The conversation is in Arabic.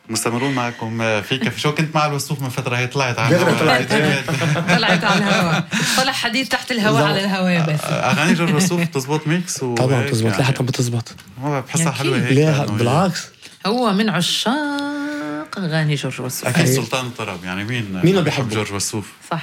مستمرون معكم في كيف شو. كنت مع الوسوف من فترة، هي طلعت على طلعت على الهواء، طلع حديث تحت الهواء على الهواء. بس أغاني جورج وسوف بتزبط ميكس طبعا بتزبط يعني. لحتى بتزبط ما بحسها حلوة هيك. ليه بالعكس هو من عشاق أغاني جورج وسوف. أكيد سلطان الطرب يعني. مين ما بيحب جورج وسوف؟